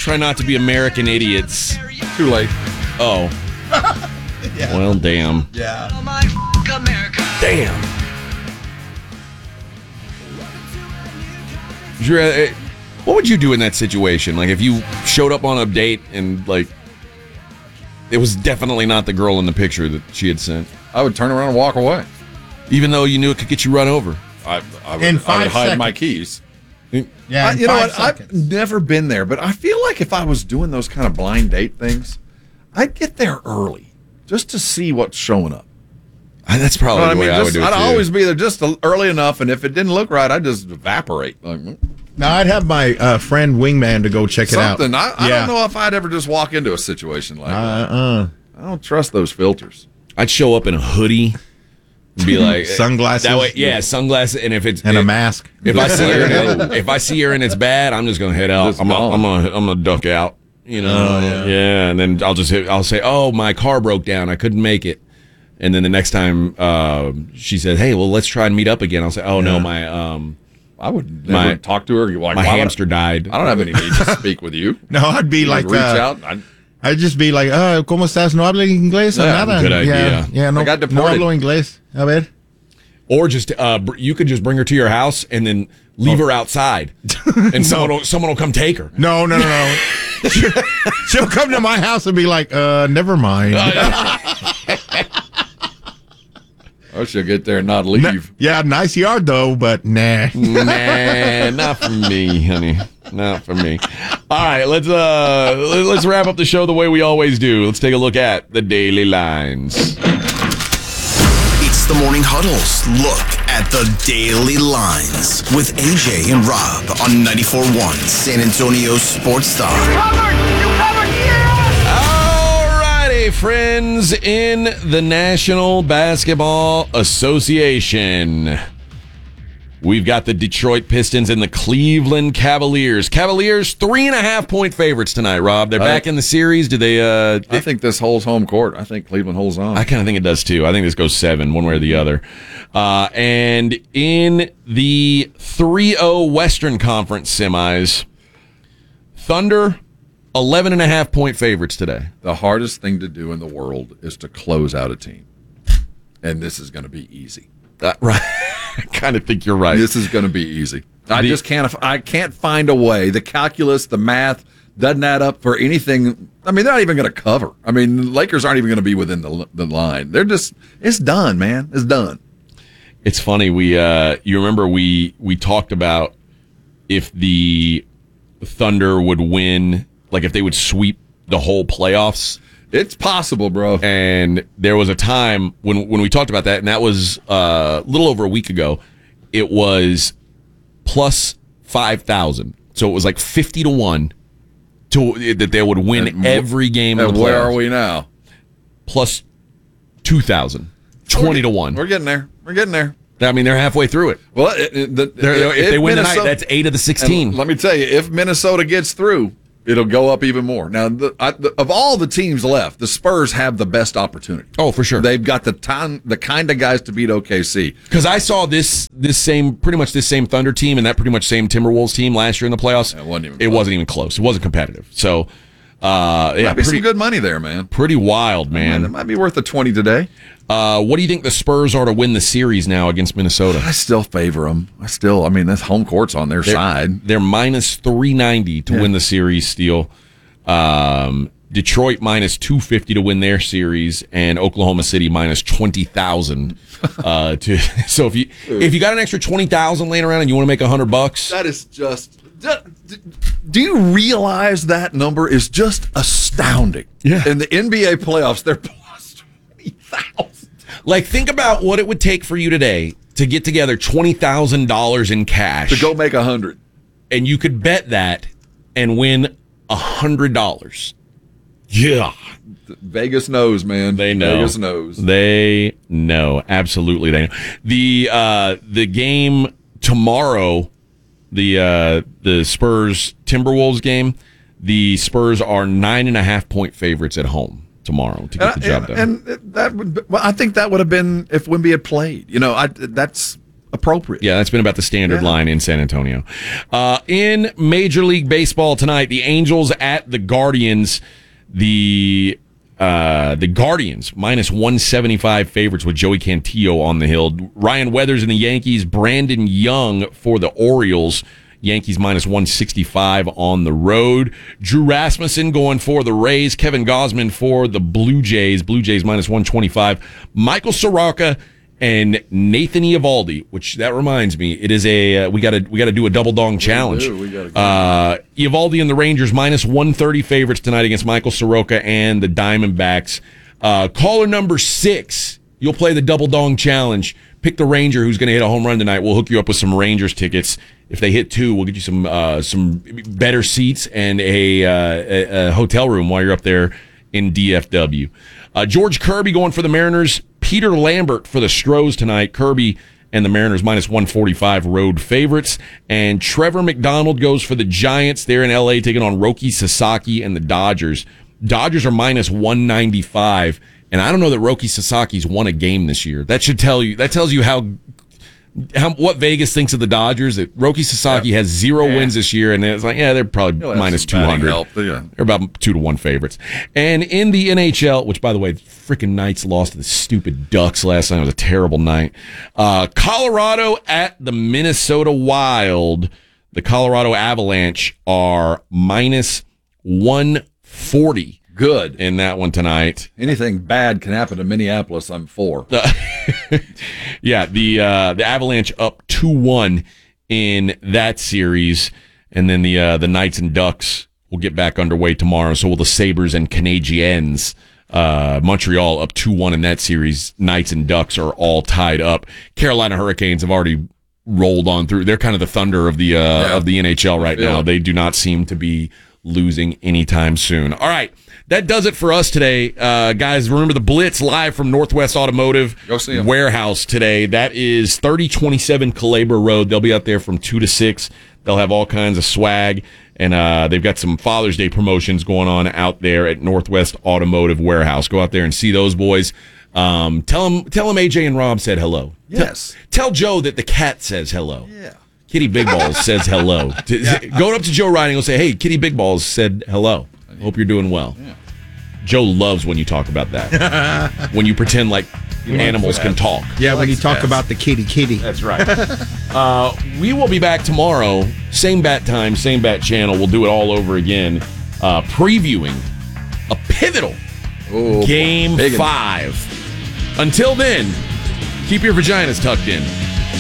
try not to be American idiots. Too late. Oh. Yeah. Well, damn. Yeah. Damn. What would you do in that situation? Like, if you showed up on a date and, like, it was definitely not the girl in the picture that she had sent, I would turn around and walk away. even though you knew it could get you run over. I In would 5 hide my seconds. keys. Yeah. You know what? I've never been there, but I feel like if I was doing those kind of blind date things, I'd get there early just to see what's showing up. That's probably the way I would do it, I'd too. always be there just early enough, and if it didn't look right, I'd just evaporate. Like, Now, I'd have my friend Wingman to go check it out. something. I don't know if I'd ever just walk into a situation like that. I don't trust those filters. I'd show up in a hoodie and be like... Sunglasses. That way, yeah, sunglasses, and if it's... And a mask. If I see her and it's bad, I'm just gonna head out. Just I'm gone. gonna duck out. You know, yeah, and then I'll say, oh, my car broke down. I couldn't make it. And then the next time she said, hey, well, let's try and meet up again. I'll say, oh no, I would never talk to her. Like, my why would hamster died. I don't have any need to speak with you. No, I'd be like, Reach out. I'd just be like, ¿cómo estás? ¿No hablas inglés? Yeah, Nada. good idea. Yeah, no, I got no deported. hablo inglés. A ver. Or just you could just bring her to your house and then leave her outside, and someone will come take her. No. She'll come to my house and be like, never mind. Or she'll get there and not leave. Yeah, nice yard though, but nah. Nah, not for me, honey. Not for me. All right, let's wrap up the show the way we always do. Let's take a look at the daily lines. It's the Morning Huddle's look at the daily lines with AJ and Rob on 94.1 San Antonio Sports Star. Alrighty, friends in the National Basketball Association. We've got the Detroit Pistons and the Cleveland Cavaliers. Cavaliers, 3.5-point favorites tonight, Rob. They're back in the series. Do they? I think this holds home court. I think Cleveland holds on. I kind of think it does, too. I think this goes 7, one way or the other. And in the 3-0 Western Conference semis, Thunder, 11.5-point favorites today. The hardest thing to do in the world is to close out a team. And this is going to be easy. Right. I kind of think you're right. This is going to be easy. I can't find a way. The calculus, the math doesn't add up for anything. I mean, they're not even going to cover. I mean, the Lakers aren't even going to be within the line. They're just, it's done, man. It's done. It's funny. You remember we talked about if the Thunder would win, like if they would sweep the whole playoffs. It's possible, bro. And there was a time when we talked about that, and that was a little over a week ago. It was plus 5,000, so it was like 50-1 that they would win every game. And of the where playoffs. are we now? Plus 2,000, 20-1. We're getting there. We're getting there. I mean, they're halfway through it. Well, If they win tonight, that's 8 of the 16. Let me tell you, if Minnesota gets through, it'll go up even more. Now, of all the teams left, the Spurs have the best opportunity. Oh, for sure. They've got the kind of guys to beat OKC. Because I saw pretty much this same Thunder team and that pretty much same Timberwolves team last year in the playoffs. It wasn't even close. It wasn't competitive. So, might be some good money there, man. Pretty wild, man. It might be worth a 20 today. What do you think the Spurs are to win the series now against Minnesota? I still favor them. I mean, that's home court's on their side. They're minus 390 to win the series, Steele. Detroit minus 250 to win their series, and Oklahoma City minus 20,000. So if you got an extra 20,000 laying around and you want to make $100, that is just. Do you realize that number is just astounding? Yeah. In the NBA playoffs, they're plus 20,000. Like, think about what it would take for you today to get together $20,000 in cash To go make 100. and you could bet that and win $100. Yeah. Vegas knows, man. They know. Vegas knows. They know. Absolutely, they know. The game tomorrow, the Spurs Timberwolves game, the Spurs are 9.5-point favorites at home tomorrow to get the job done. And that would, I think that would have been if Wemby had played. You know, that's appropriate. Yeah, that's been about the standard line in San Antonio. In Major League Baseball tonight, the Angels at the Guardians. The Guardians minus 175 favorites with Joey Cantillo on the hill. Ryan Weathers in the Yankees. Brandon Young for the Orioles. Yankees minus 165 on the road. Drew Rasmussen going for the Rays. Kevin Gausman for the Blue Jays. Blue Jays minus 125. Michael Soroka and Nathan Eovaldi, which that reminds me, it is we got to do a double dong challenge. Eovaldi and the Rangers minus 130 favorites tonight against Michael Soroka and the Diamondbacks. Caller number 6, you'll play the double dong challenge. Pick the Ranger who's going to hit a home run tonight. We'll hook you up with some Rangers tickets. If they hit 2, we'll get you some better seats and a hotel room while you're up there in DFW. George Kirby going for the Mariners. Peter Lambert for the Stros tonight. Kirby and the Mariners minus 145 road favorites. And Trevor McDonald goes for the Giants. They're in L.A. taking on Roki Sasaki and the Dodgers. Dodgers are minus 195. And I don't know that Roki Sasaki's won a game this year. That tells you how what Vegas thinks of the Dodgers. That Roki Sasaki has 0 wins this year, and it's like, they're probably minus 200. They're about 2-1 favorites. And in the NHL, which by the way, freaking Knights lost to the stupid Ducks last night. It was a terrible night. Colorado at the Minnesota Wild. The Colorado Avalanche are minus 140. Good in that one tonight. Anything bad can happen to Minneapolis, I'm for. Yeah, the Avalanche up 2-1 in that series, and then the Knights and Ducks will get back underway tomorrow. So will the Sabres and Canadiens. Montreal up 2-1 in that series. Knights and Ducks are all tied up. Carolina Hurricanes have already rolled on through. They're kind of the thunder of the NHL right now. They do not seem to be losing anytime soon. All right. That does it for us today. Guys, remember the Blitz live from Northwest Automotive Warehouse today. That is 3027 Calabria Road. They'll be out there from 2 to 6. They'll have all kinds of swag, and they've got some Father's Day promotions going on out there at Northwest Automotive Warehouse. Go out there and see those boys. Tell them AJ and Rob said hello. Yes. Tell Joe that the cat says hello. Yeah. Kitty Big Balls says hello. Go up to Joe Riding and say, hey, Kitty Big Balls said hello. Hope you're doing well. Yeah. Joe loves when you talk about that. When you pretend like animals can talk. Yeah, when you talk about the kitty. That's right. We will be back tomorrow. Same bat time, same bat channel. We'll do it all over again. Previewing a pivotal Game 5. Until then, keep your vaginas tucked in.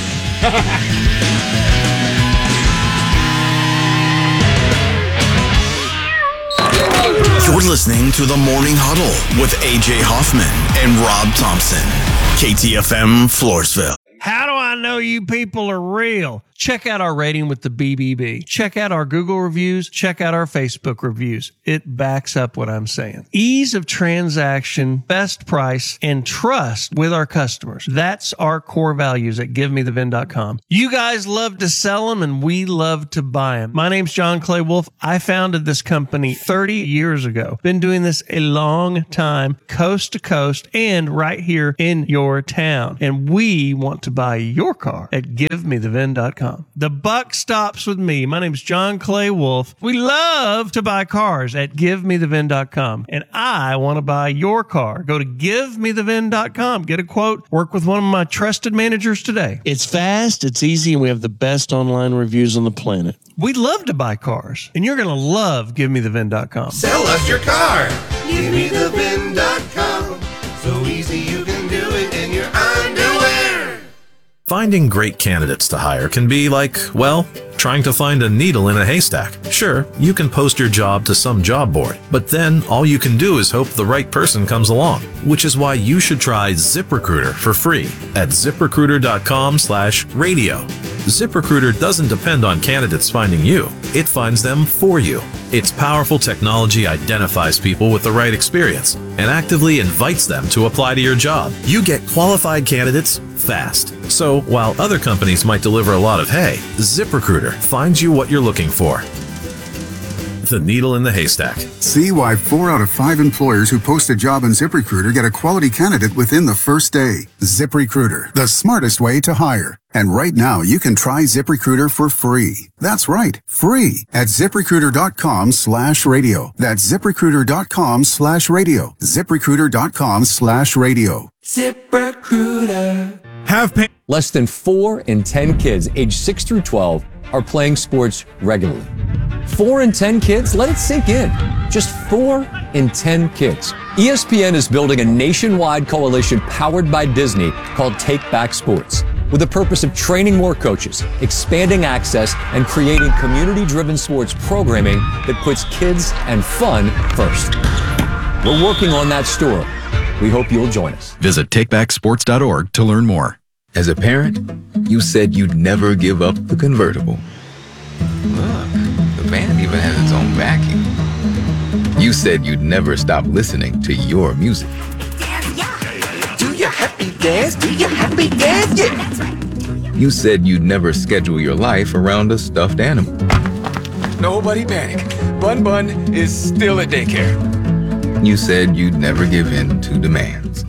You're listening to The Morning Huddle with A.J. Hoffman and Rob Thompson. KTFM Floresville. How do I know you people are real? Check out our rating with the BBB. Check out our Google reviews. Check out our Facebook reviews. It backs up what I'm saying. Ease of transaction, best price, and trust with our customers. That's our core values at GiveMeTheVin.com. You guys love to sell them, and we love to buy them. My name's John Clay Wolf. I founded this company 30 years ago. Been doing this a long time, coast to coast, and right here in your town. And we want to buy your car at GiveMeTheVin.com. The buck stops with me. My name's John Clay Wolf. We love to buy cars at GiveMeTheVin.com. And I want to buy your car. Go to GiveMeTheVin.com. Get a quote. Work with one of my trusted managers today. It's fast, it's easy, and we have the best online reviews on the planet. We'd love to buy cars, and you're going to love GiveMeTheVin.com. Sell us your car. GiveMeTheVin.com. So easy you can do it in your underwear. Finding great candidates to hire can be like, well, trying to find a needle in a haystack. Sure, you can post your job to some job board, but then all you can do is hope the right person comes along, which is why you should try ZipRecruiter for free at ZipRecruiter.com/radio. ZipRecruiter doesn't depend on candidates finding you. It finds them for you. Its powerful technology identifies people with the right experience and actively invites them to apply to your job. You get qualified candidates fast. So while other companies might deliver a lot of hay, ZipRecruiter finds you what you're looking for. the needle in the haystack. See why 4 out of 5 employers who post a job on ZipRecruiter get a quality candidate within the first day. ZipRecruiter, the smartest way to hire. And right now, you can try ZipRecruiter for free. That's right, free at ZipRecruiter.com/radio. That's ZipRecruiter.com/radio. ZipRecruiter.com/radio. ZipRecruiter. Less than 4 in 10 kids aged 6 through 12 are playing sports regularly. 4 in 10 kids? Let it sink in. Just 4 in 10 kids. ESPN is building a nationwide coalition powered by Disney called Take Back Sports, with the purpose of training more coaches, expanding access, and creating community-driven sports programming that puts kids and fun first. We're working on that story. We hope you'll join us. Visit takebacksports.org to learn more. As a parent, you said you'd never give up the convertible. Look, the band even has its own backing. You said you'd never stop listening to your music. Do your happy dance, do your happy dance, yeah. You said you'd never schedule your life around a stuffed animal. Nobody panic. Bun Bun is still at daycare. You said you'd never give in to demands.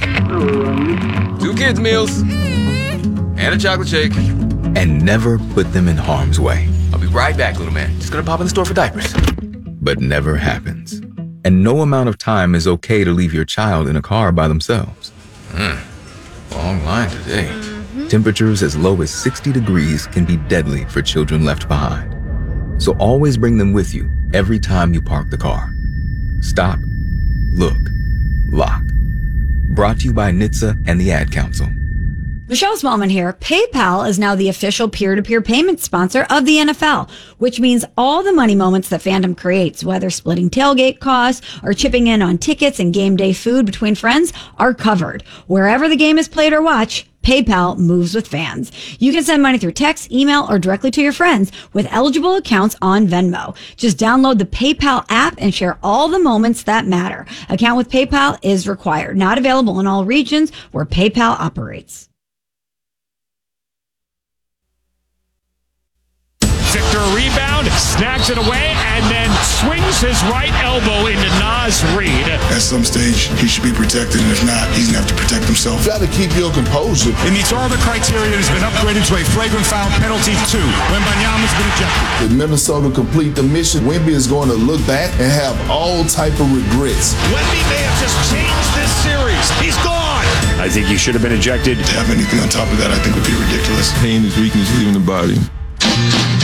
2 kids' meals and a chocolate shake, and never put them in harm's way. I'll be right back, little man. Just gonna pop in the store for diapers. But never happens. And no amount of time is okay to leave your child in a car by themselves. Long line today. Temperatures as low as 60 degrees can be deadly for children left behind. So always bring them with you every time you park the car. Stop, look, lock. Brought to you by NHTSA and the Ad Council. Michelle Smallman here. PayPal is now the official peer-to-peer payment sponsor of the NFL, which means all the money moments that fandom creates, whether splitting tailgate costs or chipping in on tickets and game day food between friends, are covered. Wherever the game is played or watched, PayPal moves with fans. You can send money through text, email, or directly to your friends with eligible accounts on Venmo. Just download the PayPal app and share all the moments that matter. Account with PayPal is required. Not available in all regions where PayPal operates. Victor rebound, snags it away, and then swings his right elbow into Naz Reid. At some stage, he should be protected, and if not, he's going to have to protect himself. You got to keep your composure. It meets all the criteria and has been upgraded to a flagrant foul penalty 2 when Wembanyama's been ejected. If Minnesota complete the mission, Wemby is going to look back and have all type of regrets. Wemby may have just changed this series. He's gone. I think he should have been ejected. To have anything on top of that, I think would be ridiculous. Pain is weakness leaving the body.